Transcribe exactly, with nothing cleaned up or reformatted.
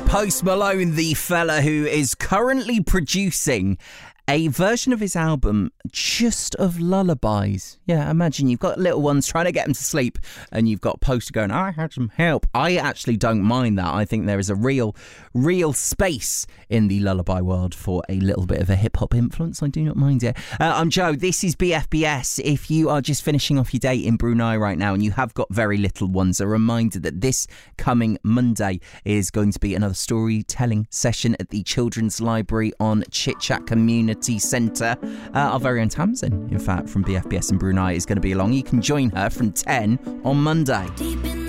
Post Malone, the fella who is currently producing a version of his album just of lullabies. Yeah, imagine you've got little ones trying to get them to sleep and you've got Poster going, I had some help. I actually don't mind that. I think there is a real, real space in the lullaby world for a little bit of a hip-hop influence. I do not mind it. Uh, I'm Joe. This is B F B S. If you are just finishing off your day in Brunei right now and you have got very little ones, a reminder that this coming Monday is going to be another storytelling session at the Children's Library on Chit Chat Community Centre. Uh, our very own Tamsin, in fact, from B F B S in Brunei is going to be along. You can join her from ten on Monday.